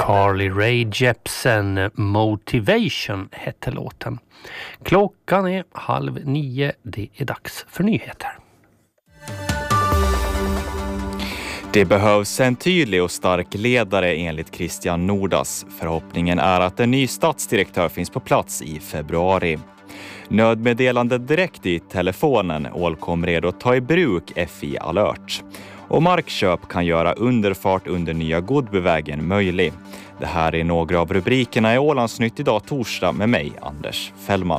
Carly Rae Jepsen, Motivation hette låten. Klockan är 8:30, det är dags för nyheter. Det behövs en tydlig och stark ledare enligt Christian Nordas. Förhoppningen är att en ny statsdirektör finns på plats i februari. Nödmeddelande direkt i telefonen, Ålcom redo att ta i bruk FI Alert. Och markköp kan göra underfart under nya Godbyvägen möjlig. Det här är några av rubrikerna i Ålandsnytt idag torsdag med mig, Anders Fällman.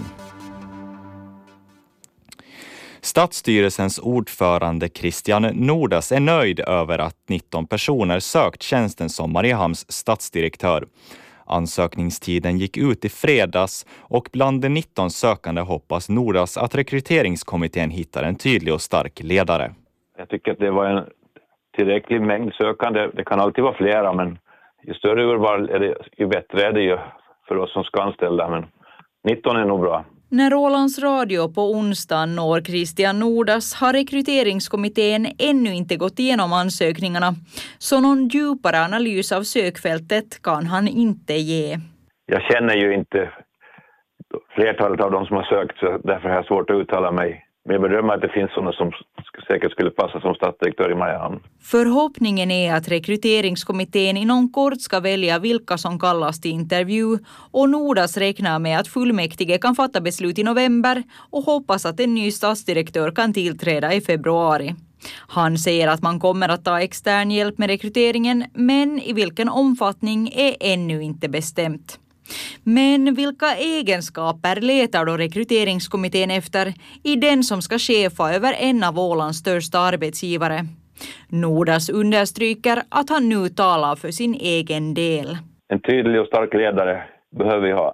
Stadsstyrelsens ordförande Christian Nordas är nöjd över att 19 personer sökt tjänsten som Mariehamns stadsdirektör. Ansökningstiden gick ut i fredags och bland de 19 sökande hoppas Nordas att rekryteringskommittén hittar en tydlig och stark ledare. Jag tycker att det var en tillräcklig mängd sökande. Det kan alltid vara flera, men ju större urval är det, ju bättre är det ju för oss som ska anställa. Men 19 är nog bra. När Ålands Radio på onsdagen når Christian Nordas har rekryteringskommittén ännu inte gått igenom ansökningarna. Så någon djupare analys av sökfältet kan han inte ge. Jag känner ju inte flertalet av de som har sökt, så därför har jag svårt att uttala mig. Men jag bedömer att det finns sådana som säkert skulle passa som stadsdirektör i Mariehamn. Förhoppningen är att rekryteringskommittén inom kort ska välja vilka som kallas till intervju, och Nordas räknar med att fullmäktige kan fatta beslut i november och hoppas att en ny stadsdirektör kan tillträda i februari. Han säger att man kommer att ta extern hjälp med rekryteringen, men i vilken omfattning är ännu inte bestämt. Men vilka egenskaper letar då rekryteringskommittén efter i den som ska chefa över en av Ålands största arbetsgivare? Nordas understryker att han nu talar för sin egen del. En tydlig och stark ledare behöver vi ha,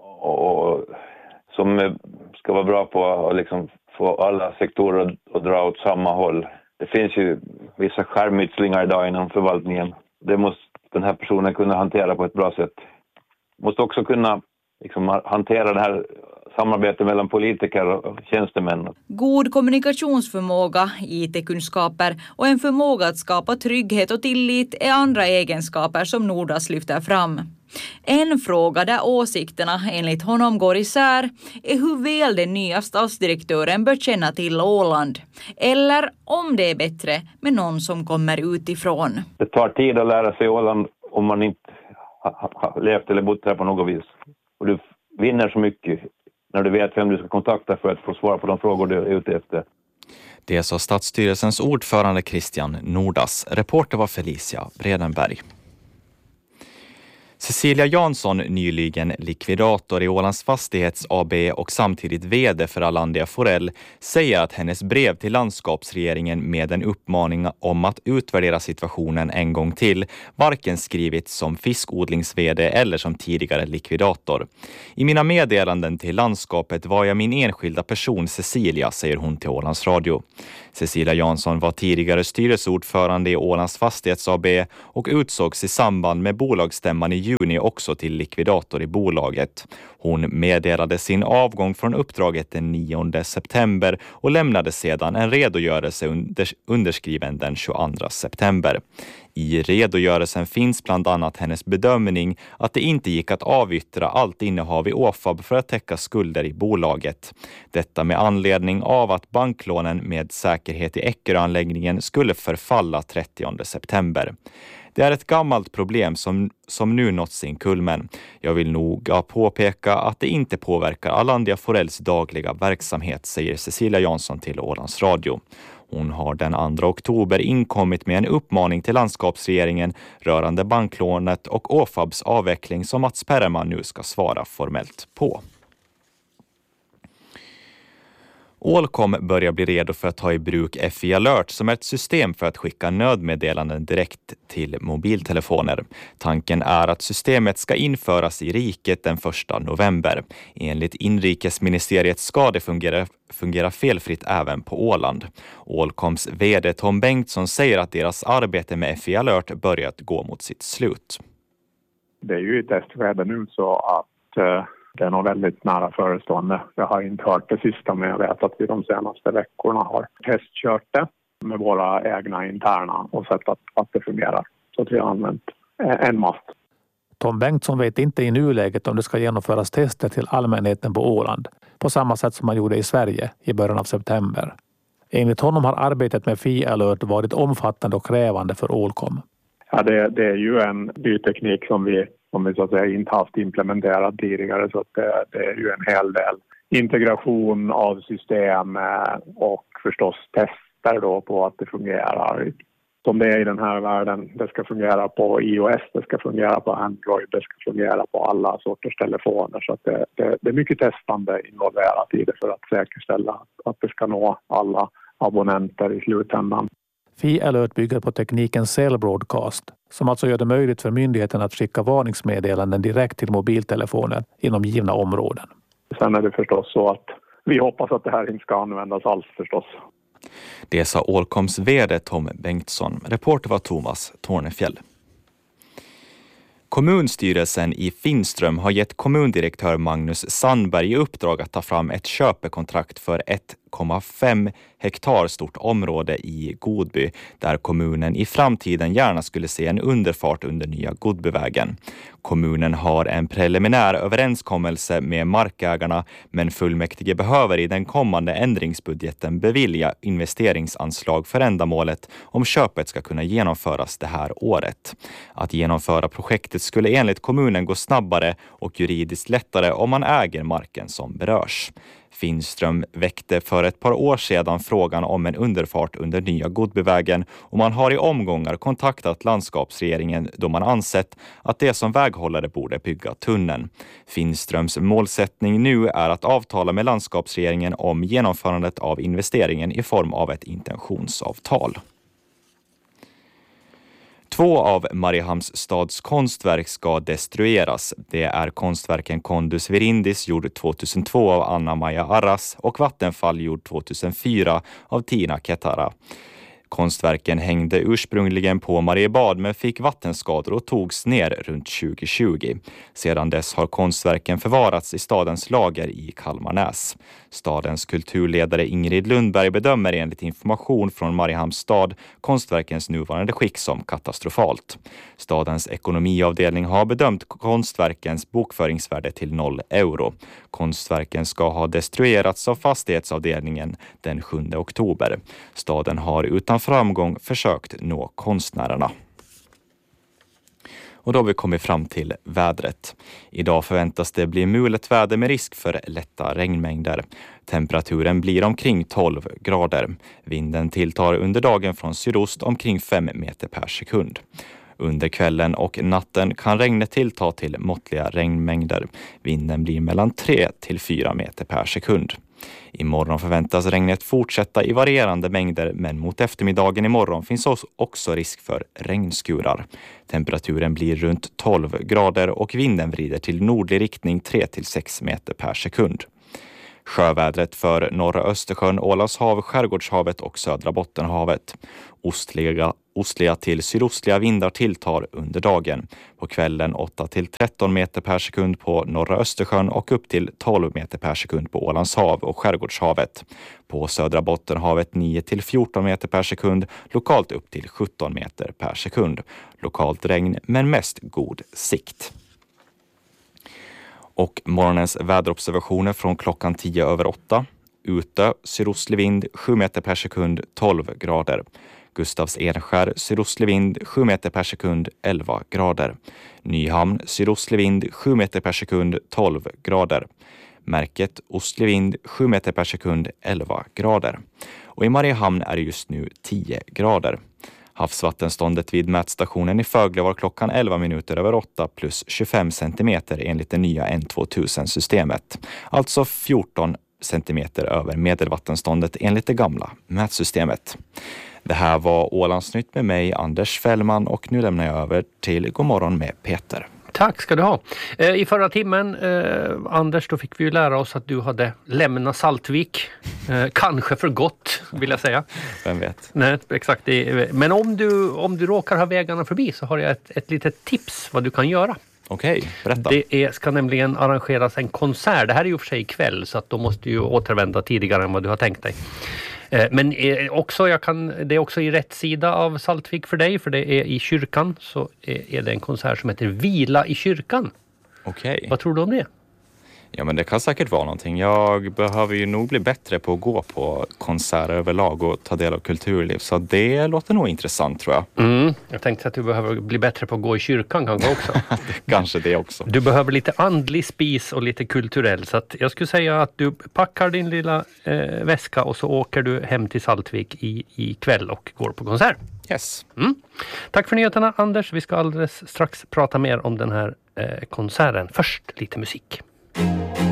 och som ska vara bra på att liksom få alla sektorer att dra åt samma håll. Det finns ju vissa skärmytslingar idag inom förvaltningen. Det måste den här personen kunna hantera på ett bra sätt. Måste också kunna liksom hantera det här samarbetet mellan politiker och tjänstemän. God kommunikationsförmåga, IT-kunskaper och en förmåga att skapa trygghet och tillit är andra egenskaper som Nordas lyfter fram. En fråga där åsikterna enligt honom går isär är hur väl den nya stadsdirektören bör känna till Åland. Eller om det är bättre med någon som kommer utifrån. Det tar tid att lära sig Åland om man inte har levt eller bott här på något vis. Och du vinner så mycket när du vet vem du ska kontakta för att få svar på de frågor du är ute efter. Det sa stadsstyrelsens ordförande Christian Nordas. Reporter var Felicia Bredenberg. Cecilia Jansson, nyligen likvidator i Ålands Fastighets AB och samtidigt vd för Alandia Forell, säger att hennes brev till landskapsregeringen med en uppmaning om att utvärdera situationen en gång till varken skrivits som fiskodlings-vd eller som tidigare likvidator. I mina meddelanden till landskapet var jag min enskilda person Cecilia, säger hon till Ålands Radio. Cecilia Jansson var tidigare styrelseordförande i Ålands Fastighets AB och utsågs i samband med bolagsstämman i juni också till likvidator i bolaget. Hon meddelade sin avgång från uppdraget den 9 september och lämnade sedan en redogörelse underskriven den 22 september. I redogörelsen finns bland annat hennes bedömning att det inte gick att avyttra allt innehav i Åfab för att täcka skulder i bolaget. Detta med anledning av att banklånen med säkerhet i Eckerö-anläggningen skulle förfalla 30 september. Det är ett gammalt problem som nu nått sin kulmen. Jag vill noga påpeka att det inte påverkar Alandia Forells dagliga verksamhet, säger Cecilia Jansson till Ålands Radio. Hon har den 2 oktober inkommit med en uppmaning till landskapsregeringen rörande banklånet och Åfabs avveckling som Mats Perman nu ska svara formellt på. Ålcom börjar bli redo för att ta i bruk FI Alert som är ett system för att skicka nödmeddelanden direkt till mobiltelefoner. Tanken är att systemet ska införas i riket den 1 november. Enligt inrikesministeriet ska det fungera felfritt även på Åland. Ålcoms vd Tom Bengtsson säger att deras arbete med FI Alert börjat gå mot sitt slut. Det är ju i testskede nu så att det är nog väldigt nära förestående. Jag har inte hört det sista, men jag vet att vi de senaste veckorna har testkört det med våra egna interna och sett att det fungerar. Så att vi har använt en mast. Tom Bengtsson vet inte i nuläget om det ska genomföras tester till allmänheten på Åland, på samma sätt som man gjorde i Sverige i början av september. Enligt honom har arbetet med FI-alert varit omfattande och krävande för Ålcom. Ja, det är ju en ny teknik som vi så att säga inte haft implementerat tidigare, så att det är ju en hel del integration av system och förstås tester då på att det fungerar som det är i den här världen. Det ska fungera på iOS, det ska fungera på Android, det ska fungera på alla sorters telefoner, så att det är mycket testande involverat i det för att säkerställa att det ska nå alla abonnenter i slutändan. FI-alert bygger på tekniken Cell Broadcast, som alltså gör det möjligt för myndigheten att skicka varningsmeddelanden direkt till mobiltelefoner inom givna områden. Sen är det förstås så att vi hoppas att det här inte ska användas alls förstås. Det sa Ålcoms vd Tom Bengtsson. Reporter var Thomas Tornefjäll. Kommunstyrelsen i Finström har gett kommundirektör Magnus Sandberg i uppdrag att ta fram ett köpekontrakt för 1,5 hektar stort område i Godby, där kommunen i framtiden gärna skulle se en underfart under nya Godbyvägen. Kommunen har en preliminär överenskommelse med markägarna, men fullmäktige behöver i den kommande ändringsbudgeten bevilja investeringsanslag för ändamålet om köpet ska kunna genomföras det här året. Att genomföra projektet skulle enligt kommunen gå snabbare och juridiskt lättare om man äger marken som berörs. Finström väckte för ett par år sedan frågan om en underfart under nya Godbyvägen, och man har i omgångar kontaktat landskapsregeringen då man ansett att det som väghållare borde bygga tunneln. Finströms målsättning nu är att avtala med landskapsregeringen om genomförandet av investeringen i form av ett intentionsavtal. 2 av Mariehamns stads konstverk ska destrueras. Det är konstverken Kondus Virindis gjord 2002 av Anna-Maja Arras och Vattenfall gjord 2004 av Tina Ketara. Konstverken hängde ursprungligen på Mariebad men fick vattenskador och togs ner runt 2020. Sedan dess har konstverken förvarats i stadens lager i Kalmarnäs. Stadens kulturledare Ingrid Lundberg bedömer enligt information från Mariehamns stad konstverkens nuvarande skick som katastrofalt. Stadens ekonomiavdelning har bedömt konstverkens bokföringsvärde till 0 euro. Konstverken ska ha destruerats av fastighetsavdelningen den 7 oktober. Staden har utan framgång försökt nå konstnärerna. Och då har vi kommit fram till vädret. Idag förväntas det bli mulet väder med risk för lätta regnmängder. Temperaturen blir omkring 12 grader. Vinden tilltar under dagen från sydost omkring 5 meter per sekund. Under kvällen och natten kan regnet tillta till måttliga regnmängder. Vinden blir mellan 3 till 4 meter per sekund. Imorgon förväntas regnet fortsätta i varierande mängder, men mot eftermiddagen imorgon finns också risk för regnskurar. Temperaturen blir runt 12 grader och vinden vrider till nordlig riktning 3 till 6 meter per sekund. Sjövädret för norra Östersjön, Ålandshav, Skärgårdshavet och södra Bottenhavet. Ostliga till sydostliga vindar tilltar under dagen. På kvällen 8 till 13 meter per sekund på norra Östersjön och upp till 12 meter per sekund på Ålandshav och Skärgårdshavet. På södra Bottenhavet 9 till 14 meter per sekund, lokalt upp till 17 meter per sekund. Lokalt regn men mest god sikt. Och morgonens väderobservationer från klockan 8:10. Ute sydostlig vind 7 meter per sekund 12 grader. Gustavs Enskär sydostlig vind 7 meter per sekund 11 grader. Nyhamn sydostlig vind 7 meter per sekund 12 grader. Märket ostlig vind 7 meter per sekund 11 grader. Och i Mariehamn är det just nu 10 grader. Havsvattenståndet vid mätstationen i Fögle var klockan 11:08 plus 25 centimeter enligt det nya N2000-systemet. Alltså 14 centimeter över medelvattenståndet enligt det gamla mätsystemet. Det här var Ålandsnytt med mig, Anders Fällman, och nu lämnar jag över till Godmorgon med Peter. Tack ska du ha. I förra timmen, Anders, då fick vi ju lära oss att du hade lämnat Saltvik. Kanske för gott, vill jag säga. Vem vet? Nej, exakt. Men om du råkar ha vägarna förbi så har jag ett litet tips vad du kan göra. Okej, berätta. Det ska nämligen arrangeras en konsert. Det här är ju för sig ikväll, så att då måste du återvända tidigare än vad du har tänkt dig. Men också det är också i rätt sida av Saltvik för dig, för det är i kyrkan, så är det en konsert som heter Vila i kyrkan. Okej. Vad tror du om det? Ja, men det kan säkert vara någonting. Jag behöver ju nog bli bättre på att gå på konserter överlag och ta del av kulturliv. Så det låter nog intressant, tror jag. Jag tänkte att du behöver bli bättre på att gå i kyrkan kanske också. Kanske det också. Du behöver lite andlig spis och lite kulturell. Så att jag skulle säga att du packar din lilla väska och så åker du hem till Saltvik i kväll och går på konsert. Yes. Tack för nyheterna, Anders. Vi ska alldeles strax prata mer om den här konserten. Först lite musik.